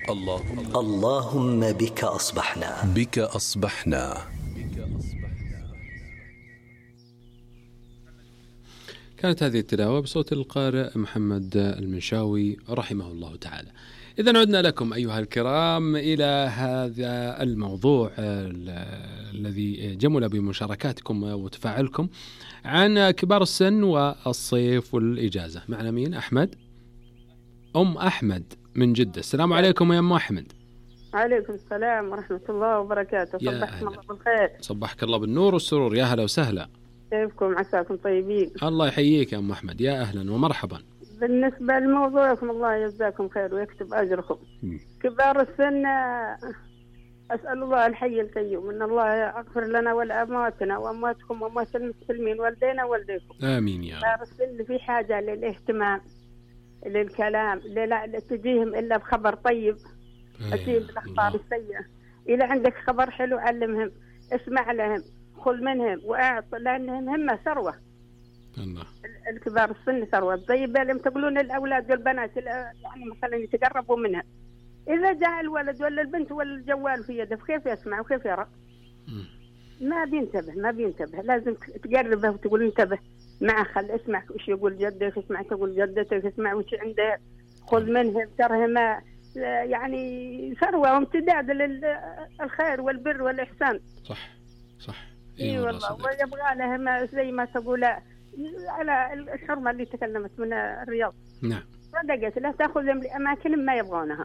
اللهم بك أصبحنا. كانت هذه التلاوة بصوت القارئ محمد المنشاوي رحمه الله تعالى. إذن عدنا لكم أيها الكرام إلى هذا الموضوع الذي جمل بمشاركاتكم وتفاعلكم عن كبار السن والصيف والإجازة. معنا مين؟ أحمد، أم أحمد من جدة. السلام عليكم يا أم أحمد. عليكم السلام ورحمة الله وبركاته. صبحكم الله بالخير. صبحك الله بالنور والسرور. يا هلا وسهلا. كيفكم؟ عساكم طيبين. الله يحييك يا أم أحمد، يا أهلا ومرحبا. بالنسبة لموضوعكم الله يجزاكم خير ويكتب أجركم. كبار السن أسأل الله الحي القيوم أن الله يغفر لنا ولأمواتنا وأمواتكم وأموات المسلمين، والدينا والديكم. آمين يا رب. كبار السن في حاجة للاهتمام، للكلام، لا تجيهم إلا بخبر طيب، أكيد الأخبار السيئة. إذا عندك خبر حلو علمهم، اسمع لهم، خذ منهم وأعط، لأنهم هم ثروة. الله. الكبار السن ثروة. طيب لم تقولون الأولاد والبنات يعني مثلا يتقربوا منها، إذا جاء الولد ولا البنت ولا الجوال في يده كيف يسمع وكيف يرى؟ ما بينتبه. لازم تقربه وتقول انتبه مع خل اسمع وش يقول جدك، اسمع تقول جدتك، اسمع وش عنده، خذ منهم، ترهم يعني ثروة وامتداد للخير والبر والإحسان. صح. اي والله. ويبغى لهم زي ما تقول على الحرمة اللي تكلمت من الرياض. نعم. صدقت لا تأخذهم لأماكن ما يبغونها.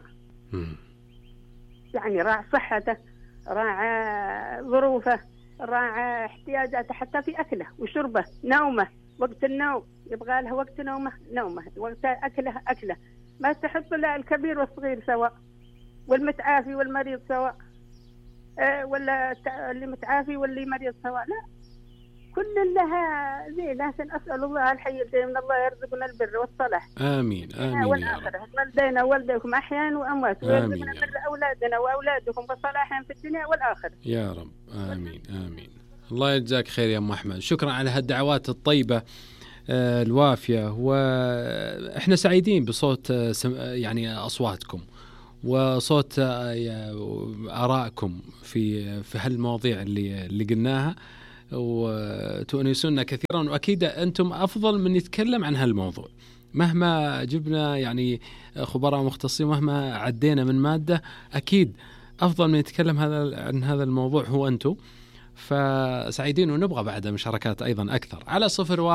يعني راعى صحته، راعى ظروفه، راعى احتياجاته، حتى في أكله وشربه، نومه، وقت النوم يبغى له وقت نومه، وقت أكله. ما تحط لا الكبير والصغير سواء، والمتعافي والمريض سواء، ولا اللي متعافي واللي مريض سواء، لا، كل لها زي. لكن أسأل الله الحي القيوم أن الله يرزقنا البر والصلاح. آمين والآخرة. والدينا والديكم أحيان وأموات، ويرزقنا بر أولادنا وأولادكم وصلاحهم في الدنيا والآخرة يا رب. آمين. الله يجزاك خير يا أم أحمد، شكرا على هالدعوات الطيبة الوافية، وإحنا سعيدين بصوت يعني أصواتكم وصوت آرائكم في هالمواضيع اللي قلناها، وتؤنسونا كثيرا. وأكيد أنتم أفضل من يتكلم عن هالموضوع، مهما جبنا يعني خبراء مختصين، مهما عدينا من مادة، أكيد أفضل من يتكلم عن هذا الموضوع هو أنتم. فسعيدين ونبغى بعد مشاركات أيضا أكثر على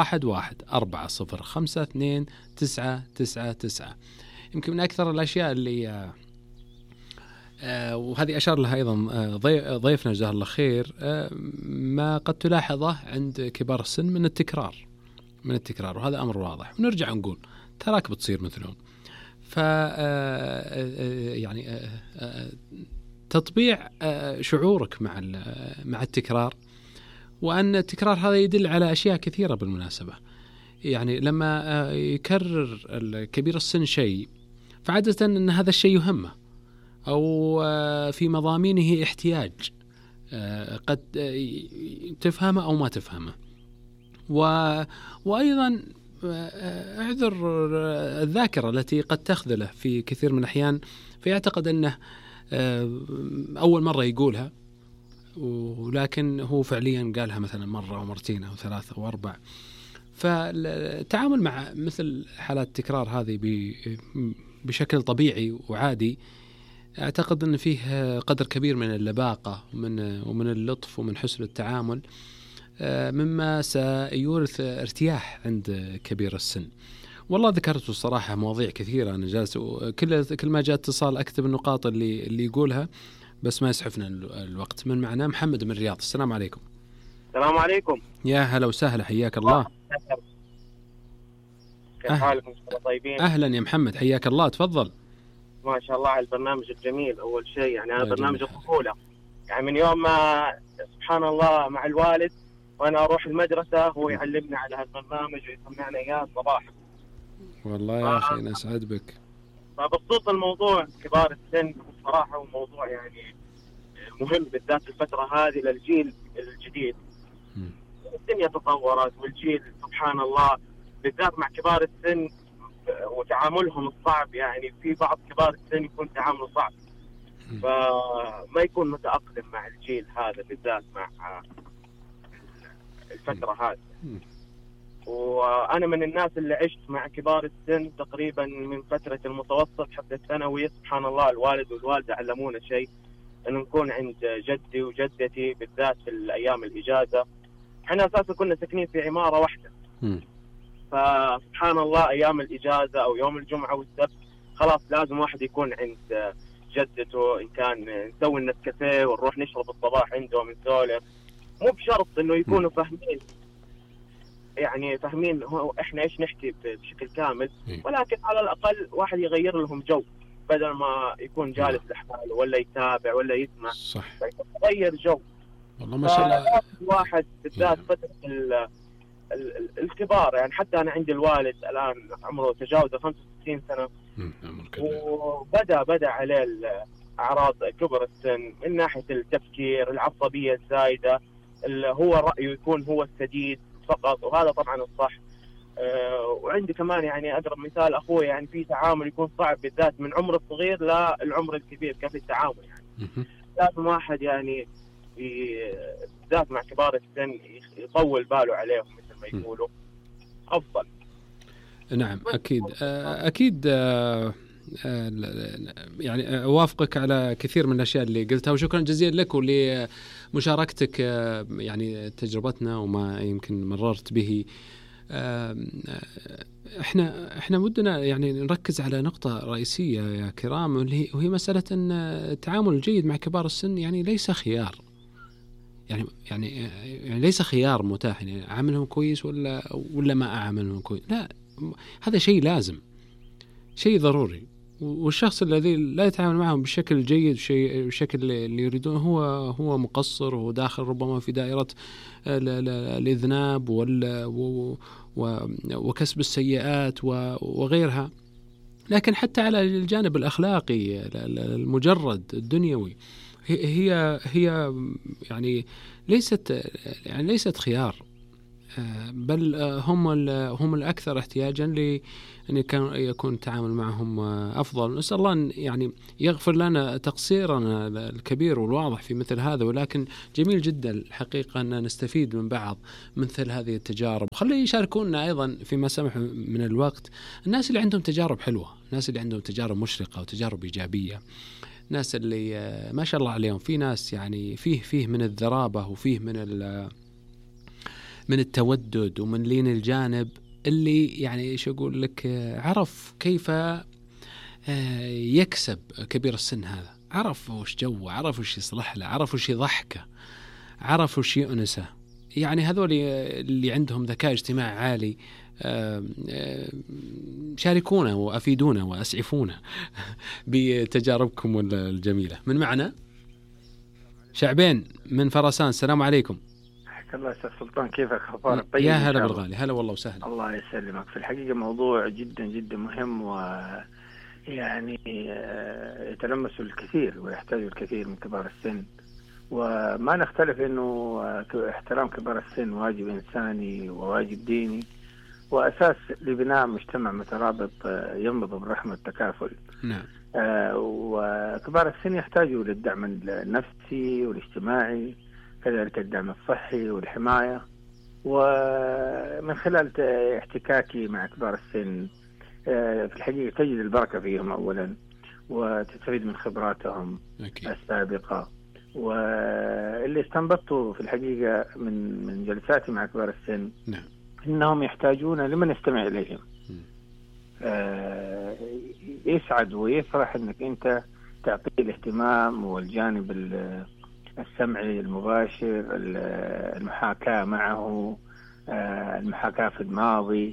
0114522999. يمكن من أكثر الأشياء اللي وهذه أشار لها أيضا ضيفنا جزاه الله خير، ما قد تلاحظه عند كبار السن من التكرار، وهذا أمر واضح. ونرجع نقول تراك بتصير مثلهم. يعني تطبيع شعورك مع التكرار، وأن التكرار هذا يدل على أشياء كثيرة بالمناسبة. يعني لما يكرر الكبير السن شيء، فعادة أن هذا الشيء يهمه، أو في مضامينه احتياج قد تفهمه أو ما تفهمه. وأيضا اعذر الذاكرة التي قد تخذله في كثير من الأحيان، فيعتقد أنه أول مرة يقولها، ولكن هو فعليا قالها مثلا مرة ومرتين أو ثلاثة وأربع. فالتعامل مع مثل حالات التكرار هذه بشكل طبيعي وعادي، أعتقد أن فيه قدر كبير من اللباقة ومن اللطف ومن حسن التعامل، مما سيورث ارتياح عند كبير السن. والله ذكرت الصراحة مواضيع كثيرة، أنا جالس كل ما جاء اتصال أكتب النقاط اللي يقولها، بس ما يسعفنا الوقت. من معنا محمد من الرياض. السلام عليكم. السلام عليكم. يا هلا وسهلا، حياك الله. كيف حالكم؟ طيبين؟ أهلا يا محمد، حياك الله، تفضل. ما شاء الله على البرنامج الجميل. أول شيء يعني أنا برنامج الطفولة، يعني من يوم ما سبحان الله مع الوالد وأنا أروح المدرسة هو يعلمنا على هالبرنامج ويسمعنا إياه صباح. والله يا أخي أنا أسعد بك. فبخصوص الموضوع كبار السن، بصراحة هو موضوع يعني مهم بالذات الفترة هذه للجيل الجديد. الدنيا تطورت والجيل سبحان الله بالذات مع كبار السن وتعاملهم الصعب. يعني في بعض كبار السن يكون تعامله صعب، فما يكون متأقلم مع الجيل هذا بالذات، مع الفترة هذه. وأنا من الناس اللي عشت مع كبار السن تقريبا من فترة المتوسط حتى الثانوي. سبحان الله الوالد والوالدة علمونا شيء، أن نكون عند جدي وجدتي بالذات في الأيام الإجازة. احنا أساسا كنا ساكنين في عمارة واحدة، فسبحان الله أيام الإجازة أو يوم الجمعة والسبت خلاص لازم واحد يكون عند جدته، إن كان نسوي النسكافيه ونروح نشرب الصباح عندهم نسولف. مو بشرط إنه يكونوا فاهمين، يعني فاهمين هو إحنا إيش نحكي بشكل كامل، ولكن على الأقل واحد يغير لهم جو بدل ما يكون جالس لحاله ولا يتابع ولا يسمع. صح، يغير جو. والله ما شاء الله. واحد بالذات فترة الكبار، يعني حتى أنا عندي الوالد الآن عمره تجاوز 65 سنة، وبدأ عليه أعراض كبر السن من ناحية التفكير، العصبية الزايدة، هو رأيه يكون هو السديد فقط، وهذا طبعا الصح. وعندي كمان يعني أقرب مثال أخوي، يعني في تعامل يكون صعب بالذات من عمر الصغير للعمر الكبير. كيف التعامل يعني لازم واحد يعني بالذات مع كبار السن يطول باله عليهم مثل ما يقولوا أفضل. نعم أكيد يعني أوافقك على كثير من الأشياء اللي قلتها، وشكرا جزيلا لك ولمشاركتك يعني تجربتنا وما يمكن مررت به. احنا ودنا يعني نركز على نقطة رئيسية يا كرام، وهي مسألة أن التعامل الجيد مع كبار السن يعني ليس خيار، يعني ليس خيار متاح، يعني أعاملهم كويس ولا ما أعاملهم كويس، لا، هذا شيء لازم، شيء ضروري. والشخص الذي لا يتعامل معهم بشكل جيد بشكل اللي يريدون هو مقصر، وهو داخل ربما في دائرة الإذناب وكسب السيئات وغيرها. لكن حتى على الجانب الأخلاقي المجرد الدنيوي هي يعني ليست خيار، بل هم الأكثر احتياجا لأن يكون التعامل معهم أفضل. نسأل الله أن يعني يغفر لنا تقصيرنا الكبير والواضح في مثل هذا، ولكن جميل جدا الحقيقة أن نستفيد من بعض مثل هذه التجارب. خلي يشاركونا أيضا فيما سمح من الوقت الناس اللي عندهم تجارب حلوة، الناس اللي عندهم تجارب مشرقة وتجارب إيجابية، ناس اللي ما شاء الله عليهم، في ناس يعني فيه من الذرابة وفيه من التودد ومن لين الجانب، اللي يعني ايش اقول لك، عرف كيف يكسب كبير السن هذا، عرف وش جوه، عرف وش يصلح له، عرف وش يضحكه، عرف وش يؤنسه. يعني هذول اللي عندهم ذكاء اجتماعي عالي، شاركونا وافيدونا واسعفونا بتجاربكم الجميلة. من معنا شعبين من فرسان، السلام عليكم. الله أستاذ سلطان، كيفك؟ أخبارك؟ طيب يا هلا بالغالي، هلا والله وسهلا. الله يسلمك. في الحقيقة موضوع جدا جدا مهم، ويعني يتلمس الكثير ويحتاج الكثير من كبار السن، وما نختلف إنه احترام كبار السن واجب إنساني وواجب ديني وأساس لبناء مجتمع مترابط ينبض بالرحمة والتكافل. نعم. وكبار السن يحتاجوا للدعم النفسي والاجتماعي، كذلك الدعم الصحي والحماية. ومن خلال احتكاكي مع كبار السن في الحقيقة تجد البركة فيهم أولا، وتستفيد من خبراتهم السابقة. واللي استنبطته في الحقيقة من جلساتي مع كبار السن إنهم يحتاجون لمن يستمع إليهم. يسعد ويفرح إنك أنت تعطيه الاهتمام والجانب السمعي المباشر، المحاكاة معه، المحاكاة في الماضي.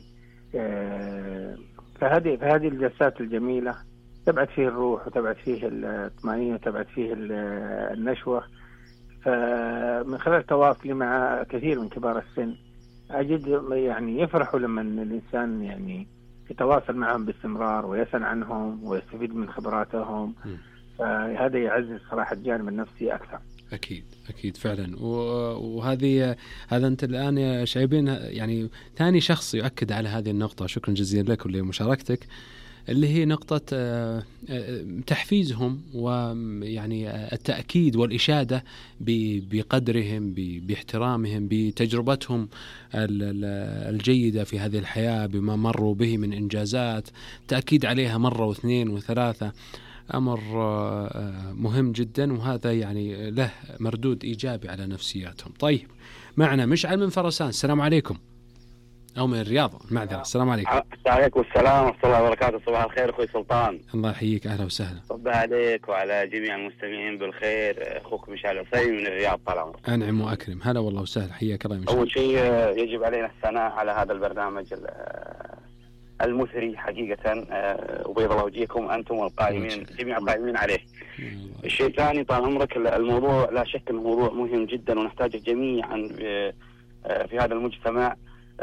فهذه الجلسات الجميلة تبعث فيه الروح وتبعث فيه الطمأنينة وتبعث فيه النشوة. فمن خلال تواصلي مع كثير من كبار السن أجد يعني يفرحوا لما الإنسان يعني يتواصل معهم باستمرار ويسأل عنهم ويستفيد من خبراتهم. فهذا يعزز صراحة الجانب النفسي أكثر. أكيد فعلا. هذا أنت الآن يا شعيبين يعني ثاني شخص يؤكد على هذه النقطة. شكرا جزيلا لك ولمشاركتك. اللي هي نقطة تحفيزهم ويعني التأكيد والإشادة بقدرهم، باحترامهم، بتجربتهم الجيدة في هذه الحياة، بما مروا به من إنجازات، تأكيد عليها مرة واثنين وثلاثة، أمر مهم جدا، وهذا يعني له مردود إيجابي على نفسياتهم. طيب، معنا مشعل من فرسان. السلام عليكم. أو من الرياض، المعذرة. السلام عليكم. عليكم السلام ورحمة الله وبركاته. صباح الخير أخوي سلطان. الله يحييك، أهلا وسهلا. صباح عليك وعلى جميع المستمعين بالخير. أخوك مشعل العصيمي من الرياض. طال عمرك. أنعم وأكرم. هلا والله وسهلا، حياك الله مشعل. أول شيء يجب علينا الثناء على هذا البرنامج المثري حقيقة، وبيض الله وجهكم أنتم والقائمين، جميع القائمين عليه. الشيء الثاني طال عمرك، الموضوع لا شك أنه موضوع مهم جدا ونحتاجه جميعا في هذا المجتمع،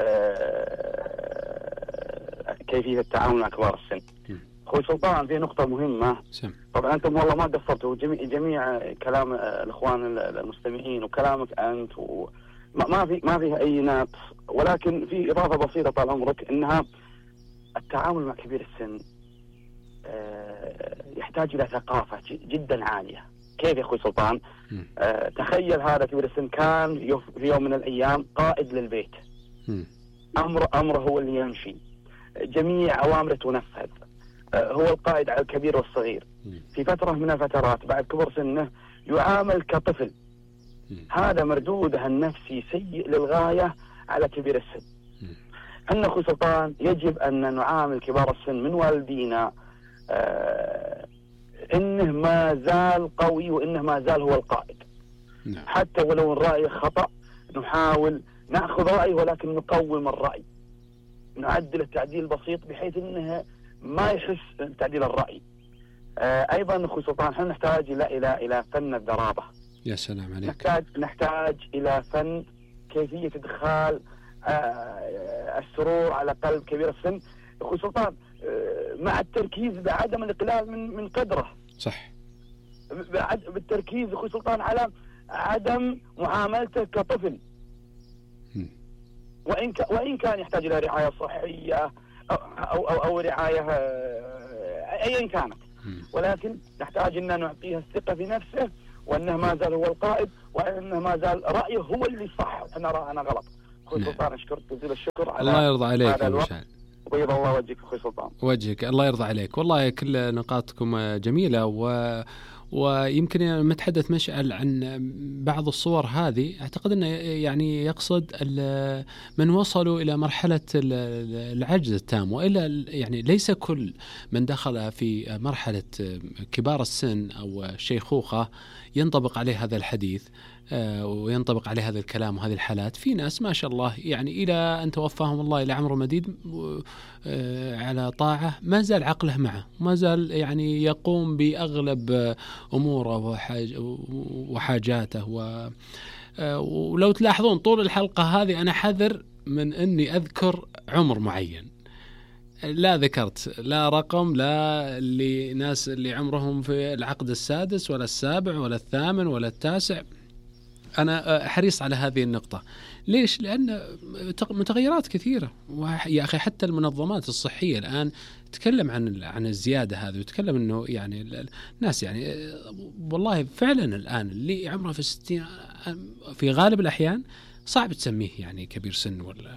كيفية التعامل مع كبار السن. أخوي سلطان، في نقطة مهمة. طبعا أنتم والله ما قصرتوا، جميع كلام الإخوان المستمعين وكلامك أنت ما فيها أي نقص، ولكن في إضافة بسيطة طال عمرك، إنها التعامل مع كبير السن يحتاج إلى ثقافة جدا عالية. كيف يا أخوي سلطان؟ تخيل هذا كبير السن كان في يوم من الأيام قائد للبيت، أمره هو اللي يمشي، جميع أوامره تنفذ، هو القائد على الكبير والصغير. في فترة من الفترات بعد كبر سنه يعامل كطفل. هذا مردوده النفسي سيء للغاية على كبير السن. أن أخوي سلطان يجب أن نعامل كبار السن من والدينا إنه ما زال قوي، وإنه ما زال هو القائد. حتى ولو الرأي خطأ نحاول نأخذ رأيه، ولكن نقوم الرأي، نعدل التعديل بسيط بحيث إنه ما يحس تعديل الرأي. أيضا أخوي سلطان، احنا نحتاج إلى فن الذرابة. يا سلام عليك. نحتاج إلى فن كيفية إدخال السرور على قلب كبير السن أخوي سلطان، مع التركيز بعدم الإقلال من قدره. صح. بالتركيز أخوي سلطان على عدم معاملته كطفل، وإن كان يحتاج إلى رعاية صحية أو رعاية أيا كانت، ولكن نحتاج أن نعطيه الثقة في نفسه، وأنه ما زال هو القائد، وأنه ما زال رأيه هو اللي صح، أنا غلط. أخوي سلطان أشكرك جزيل الشكر على الله يرضى عليك يا مشعل. وبيض الله وجهك أخوي سلطان. وجهك الله يرضى عليك. والله كل نقاطكم جميلة، ويمكن نتحدث مشعل عن بعض الصور هذه. أعتقد أنه يعني يقصد من وصلوا إلى مرحلة العجز التام، وإلا يعني ليس كل من دخل في مرحلة كبار السن أو الشيخوخة ينطبق عليه هذا الحديث وينطبق عليه هذا الكلام وهذه الحالات. في ناس ما شاء الله يعني إلى أن توفاهم الله إلى عمر مديد على طاعة، ما زال عقله معه، ما زال يعني يقوم بأغلب أموره وحاجاته. ولو تلاحظون طول الحلقة هذه أنا حذر من أني أذكر عمر معين، لا ذكرت لا رقم، لا لناس اللي عمرهم في العقد السادس ولا السابع ولا الثامن ولا التاسع. أنا حريص على هذه النقطة. ليش؟ لأن متغيرات كثيرة، يا أخي حتى المنظمات الصحية الآن تتكلم عن الزيادة هذه، وتتكلم أنه يعني الناس يعني والله فعلا الآن اللي عمره في 60 في غالب الأحيان صعب تسميه يعني كبير سن ولا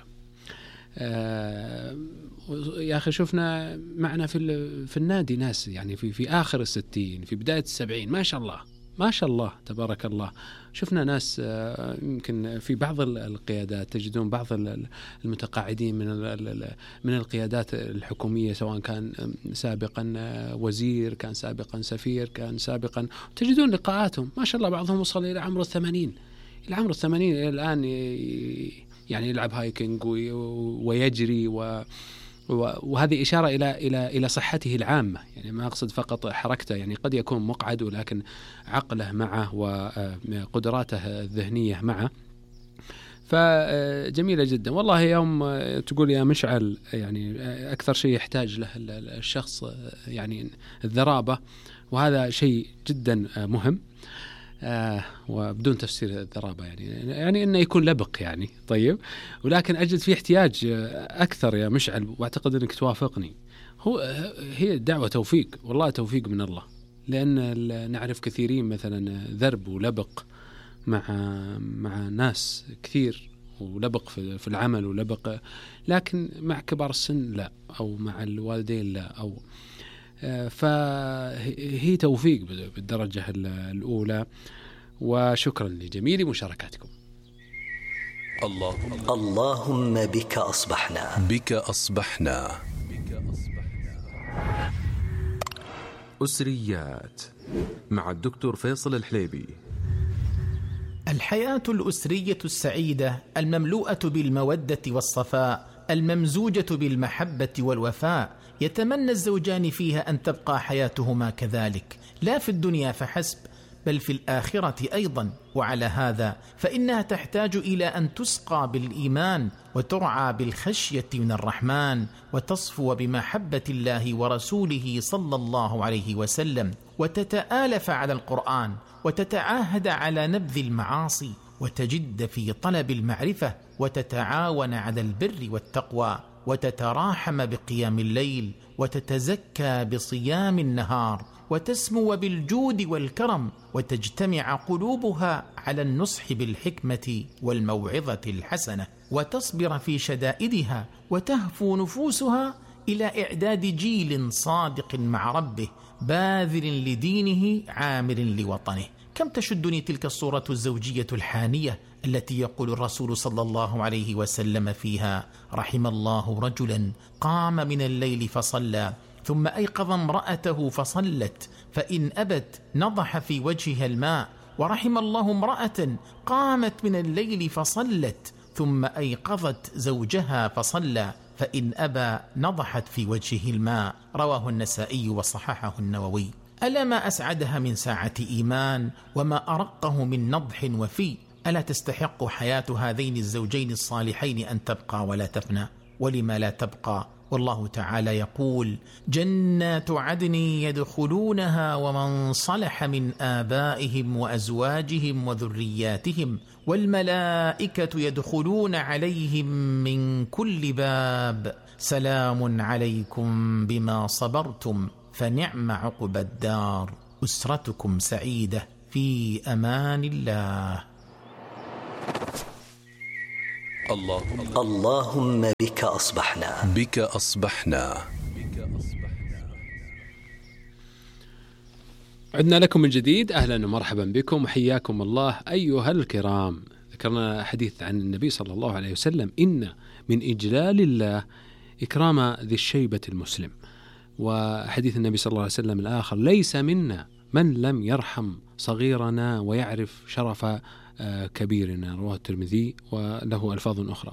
يا أخي شفنا معنا في النادي ناس يعني في آخر 60 في بداية 70 ما شاء الله ما شاء الله تبارك الله. شفنا ناس يمكن في بعض القيادات تجدون بعض المتقاعدين من القيادات الحكومية، سواء كان سابقا وزير، كان سابقا سفير، كان سابقا، تجدون لقاءاتهم ما شاء الله بعضهم وصل إلى عمر 80 الآن يعني يلعب هايكينج ويجري وهذه إشارة إلى صحته العامة، يعني ما أقصد فقط حركته، يعني قد يكون مقعد ولكن عقله معه وقدراته الذهنية معه. فجميلة جدا والله. يوم تقول يا مشعل يعني أكثر شيء يحتاج له الشخص يعني الذرابة، وهذا شيء جدا مهم وبدون تفسير الذرابة يعني إنه يكون لبق يعني. طيب، ولكن أجد فيه احتياج أكثر يا مشعل، وأعتقد أنك توافقني، هي الدعوة توفيق، والله توفيق من الله، لأن نعرف كثيرين مثلا ذرب ولبق مع ناس كثير، ولبق في العمل ولبق، لكن مع كبار السن لا، أو مع الوالدين لا، أو فهي توفيق بالدرجة الأولى. وشكرا لجميل مشاركاتكم. اللهم بك أصبحنا أسريات مع الدكتور فيصل الحليبي. الحياة الأسرية السعيدة المملوءة بالمودة والصفاء الممزوجة بالمحبة والوفاء، يتمنى الزوجان فيها أن تبقى حياتهما كذلك، لا في الدنيا فحسب بل في الآخرة أيضا. وعلى هذا فإنها تحتاج إلى أن تسقى بالإيمان وترعى بالخشية من الرحمن، وتصفو بمحبة الله ورسوله صلى الله عليه وسلم، وتتآلف على القرآن، وتتعاهد على نبذ المعاصي، وتجد في طلب المعرفة، وتتعاون على البر والتقوى، وتتراحم بقيام الليل، وتتزكى بصيام النهار، وتسمو بالجود والكرم، وتجتمع قلوبها على النصح بالحكمة والموعظة الحسنة، وتصبر في شدائدها، وتهفو نفوسها إلى إعداد جيل صادق مع ربه باذل لدينه عامر لوطنه. كم تشدني تلك الصورة الزوجية الحانية التي يقول الرسول صلى الله عليه وسلم فيها: رحم الله رجلا قام من الليل فصلى ثم أيقظ امرأته فصلت فإن أبت نضح في وجهها الماء، ورحم الله امرأة قامت من الليل فصلت ثم أيقظت زوجها فصلى فإن أبى نضحت في وجهه الماء. رواه النسائي وصححه النووي. ألا ما أسعدها من ساعة إيمان، وما أرقه من نضح وفي. ألا تستحق حياة هذين الزوجين الصالحين أن تبقى ولا تفنى؟ ولما لا تبقى؟ والله تعالى يقول: جنات عدن يدخلونها ومن صلح من آبائهم وأزواجهم وذرياتهم والملائكة يدخلون عليهم من كل باب سلام عليكم بما صبرتم فنعم عقبى الدار. أسرتكم سعيدة في أمان الله. اللهم بك أصبحنا. عدنا لكم من جديد، أهلا ومرحبا بكم وحياكم الله أيها الكرام. ذكرنا حديث عن النبي صلى الله عليه وسلم: إن من إجلال الله إكرام ذي الشيبة المسلم. وحديث النبي صلى الله عليه وسلم الآخر: ليس منا من لم يرحم صغيرنا ويعرف شرف كبيرنا. رواه الترمذي وله ألفاظ أخرى.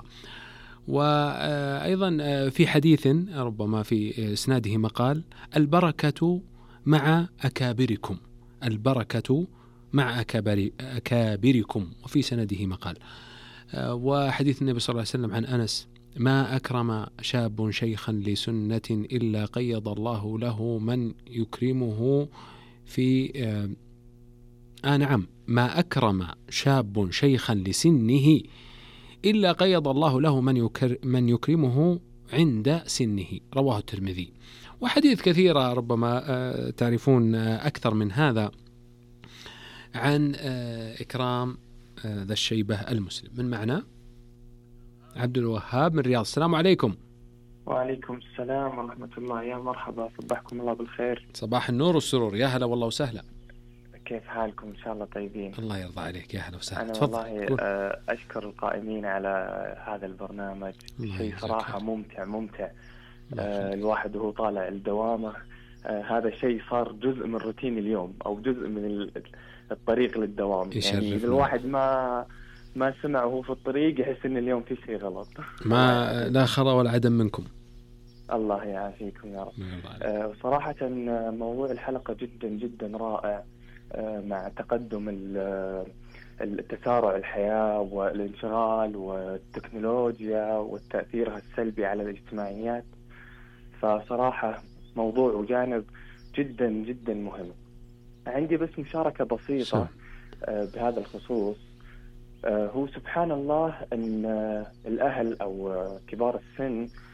وأيضا في حديث ربما في إسناده مقال: البركة مع أكابركم، البركة مع أكابركم، وفي سنده مقال. وحديث النبي صلى الله عليه وسلم عن أنس: ما أكرم شاب شيخا لسنة إلا قيض الله له من يكرمه في نعم، ما أكرم شاب شيخا لسنه إلا قيض الله له من يكرمه عند سنه. رواه الترمذي. وحديث كثيرة ربما تعرفون أكثر من هذا عن إكرام ذا الشيبة المسلم. من معنا عبد الوهاب من رياض. السلام عليكم. وعليكم السلام ورحمة الله. يا مرحبا، صبحكم الله بالخير. صباح النور والسرور. يا هلا والله وسهلا. كيف حالكم؟ إن شاء الله طيبين. الله يرضى عليك. يا هلا وسهلا. أنا والله أشكر القائمين على هذا البرنامج. شيء صراحة ممتع. الواحد وهو طالع الدوامة هذا شيء صار جزء من روتين اليوم، أو جزء من الطريق للدوام. يعني الواحد ما سمع وهو في الطريق يحس إن اليوم في شيء غلط. ما لا خلا ولا عدم منكم. الله يعافيكم يا رب. صراحة موضوع الحلقة جدا جدا رائع، مع تقدم التسارع الحياة والانشغال والتكنولوجيا وتأثيرها السلبي على الاجتماعيات. فصراحة موضوع وجانب جدا جدا مهم. عندي بس مشاركة بسيطة بهذا الخصوص. هو سبحان الله أن الأهل أو كبار السن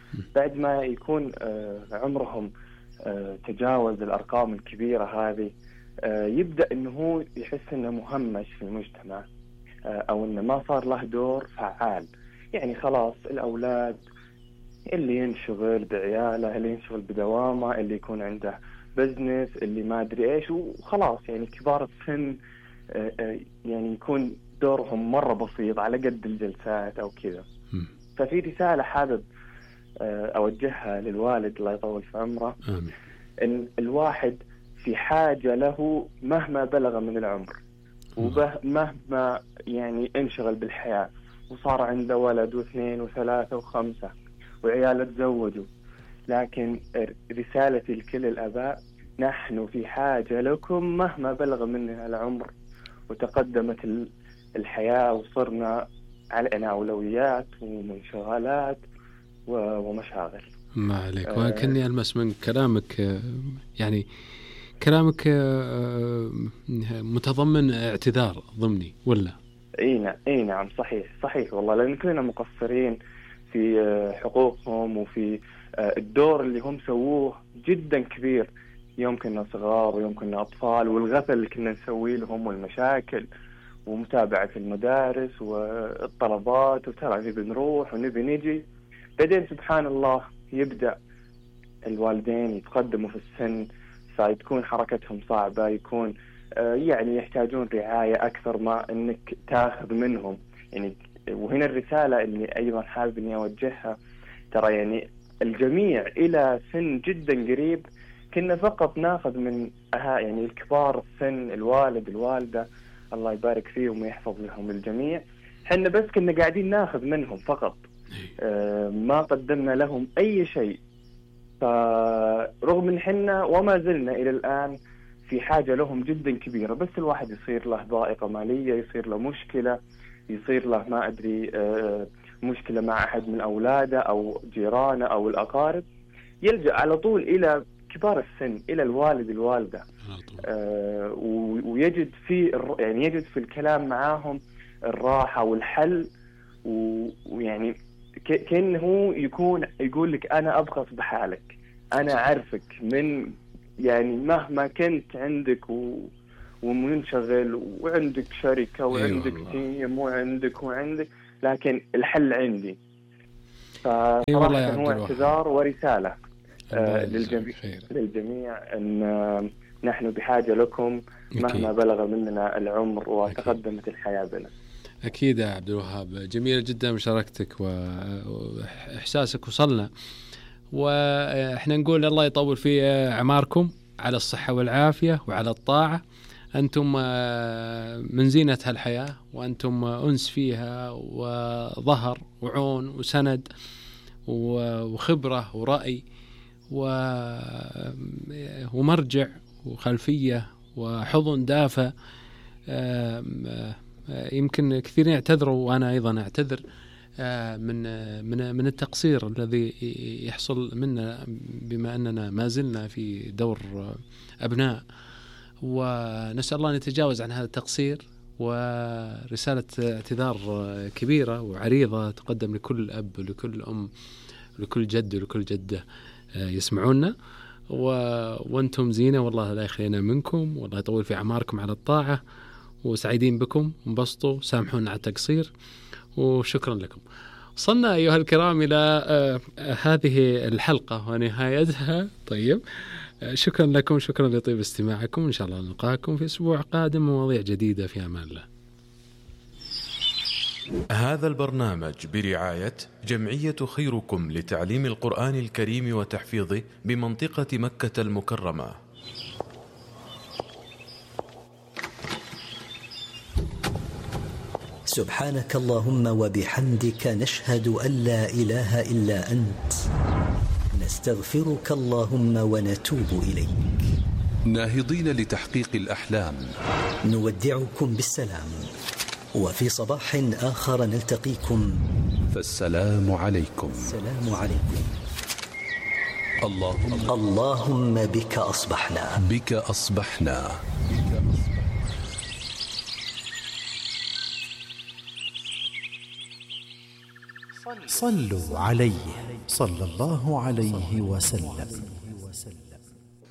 بعد ما يكون عمرهم تجاوز الأرقام الكبيرة هذه، يبدأ إنه هو يحس إنه مهمش في المجتمع، أو إنه ما صار له دور فعال. يعني خلاص الأولاد اللي ينشغل بعياله، اللي ينشغل بدوامه، اللي يكون عنده بزنس، اللي ما أدري إيش، وخلاص يعني كبار السن يعني يكون دورهم مرة بسيط على قد الجلسات أو كذا. ففي رسالة حابب أوجهها للوالد الله يطول في عمره، إن الواحد في حاجة له مهما بلغ من العمر، ومهما يعني انشغل بالحياة وصار عنده ولد واثنين وثلاثة وخمسة وعياله تزوجوا، لكن رسالتي لكل الآباء: نحن في حاجة لكم مهما بلغ مننا العمر وتقدمت الحياة وصرنا علينا أولويات ومنشغلات ومشاغل. ما عليك. وكني ألمس من كلامك يعني كلامك متضمن اعتذار ضمني ولا؟ اي نعم صحيح والله، لأن كلنا مقصرين في حقوقهم وفي الدور اللي هم سووه جدا كبير يوم كنا صغار ويوم كنا أطفال، والغثل اللي كنا نسوي لهم والمشاكل ومتابعة المدارس والطلبات، وترى نبي نروح ونبي نجي. بعدين سبحان الله يبدأ الوالدين يتقدموا في السن، فتكون حركتهم صعبة، يكون يعني يحتاجون رعاية أكثر ما أنك تاخذ منهم يعني. وهنا الرسالة اللي أيضا حابب أني أوجهها، ترى يعني الجميع إلى سن جدا قريب كنا فقط ناخذ من يعني الكبار السن، الوالد الوالدة الله يبارك فيهم ويحفظ لهم الجميع، حنا بس كنا قاعدين ناخذ منهم فقط، ما قدمنا لهم أي شيء. فرغم ان حنا وما زلنا الى الان في حاجة لهم جدا كبيرة، بس الواحد يصير له ضائقة مالية، يصير له مشكلة، يصير له ما ادري مشكلة مع احد من اولاده او جيرانه او الاقارب، يلجأ على طول الى كبار السن، الى الوالد الوالدة، ويجد في الكلام معاهم الراحة والحل، ويعني كأنه يقول لك أنا أبغى بحالك، أنا أعرفك من يعني مهما كنت عندك ومنشغل وعندك شركة وعندك تيم وعندك، لكن الحل عندي. فصراحة هو اعتذار ورسالة للجميع أن نحن بحاجة لكم مهما بلغ مننا العمر وتقدمت الحياة بنا. أكيد يا عبد الوهاب، جميلة جدا مشاركتك وإحساسك وصلنا، وإحنا نقول الله يطول في أعماركم على الصحة والعافية وعلى الطاعة. أنتم من زينة هالحياة، وأنتم أنس فيها وظهر وعون وسند وخبرة ورأي ومرجع وخلفية وحضن دافع. يمكن كثيرين يعتذروا، وأنا أيضا أعتذر من التقصير الذي يحصل منا، بما أننا ما زلنا في دور أبناء، ونسأل الله أن يتجاوز عن هذا التقصير. ورسالة اعتذار كبيرة وعريضة تقدم لكل أب ولكل أم ولكل جد ولكل جدة يسمعونا، وأنتم زينة، والله لا يخلينا منكم، والله يطول في أعماركم على الطاعة، وسعيدين بكم، انبسطوا، سامحونا على التقصير، وشكرا لكم. وصلنا أيها الكرام إلى هذه الحلقة ونهايتها. طيب، شكرا لكم، شكرا لطيب استماعكم، إن شاء الله نلقاكم في أسبوع قادم مواضيع جديدة، في أمان الله. هذا البرنامج برعاية جمعية خيركم لتعليم القرآن الكريم وتحفيظه بمنطقة مكة المكرمة. سبحانك اللهم وبحمدك، نشهد أن لا إله إلا أنت، نستغفرك اللهم ونتوب إليك. ناهضين لتحقيق الأحلام، نودعكم بالسلام، وفي صباح آخر نلتقيكم، فالسلام عليكم. السلام عليكم. اللهم بك أصبحنا، بك أصبحنا. صلوا عليه صلى الله عليه وسلم.